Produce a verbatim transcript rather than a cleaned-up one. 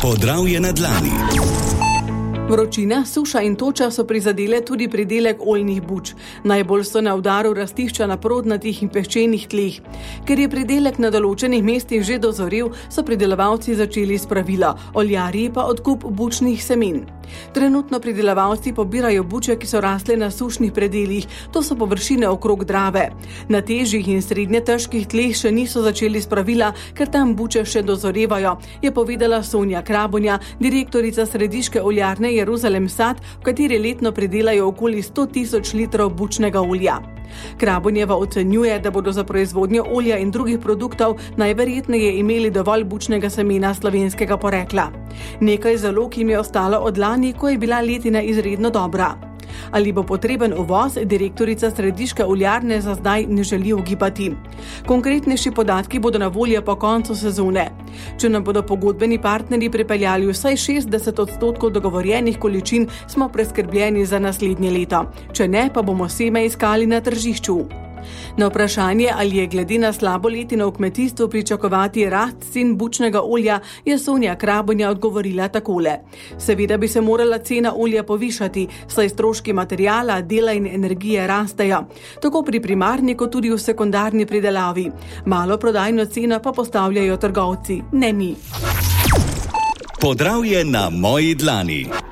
Podravje na dlani. Vročina, suša in toča so prizadele tudi pridelek oljnih buč. Najbolj so na udaru rastišča na prodnatih in peščenih tleh. Ker je pridelek na določenih mestih že dozorel, so pridelovalci začeli spravila, oljarji pa odkup bučnih semen. Trenutno pridelovalci pobirajo buče, ki so rasle na sušnih predelih, to so površine okrog Drave. Na težjih in srednje težkih tleh še niso začeli spravila, ker tam buče še dozorevajo, je povedala Sonja Krabonja, direktorica središke oljarne Jeruzalem Sad, v kateri letno pridelajo okoli sto tisoč litrov bučnega olja. Krabonjeva ocenjuje, da bodo za proizvodnjo olja in drugih produktov najverjetneje imeli dovolj bučnega semena slovenskega porekla. Nekaj zalog jim je ostalo od lani, ko je bila letina izredno dobra. Ali bo potreben uvoz, direktorica središke oljarne za zdaj ne želi ugibati. Konkretnejši podatki bodo na voljo po koncu sezone. Če nam bodo pogodbeni partnerji pripeljali vsaj šestdeset odstotkov dogovorjenih količin, smo preskrbljeni za naslednje leto. Če ne, pa bomo seme iskali na tržišču. Na vprašanje, ali je glede na slabo letino v kmetijstvu pričakovati rast cen bučnega olja, je Sonja Krabonja odgovorila takole. Seveda bi se morala cena olja povišati, saj stroški materiala, dela in energije rastejo. Tako pri primarni, kot tudi v sekundarni pridelavi. Malo prodajno ceno pa postavljajo trgovci, ne mi. Podravje na moji dlani.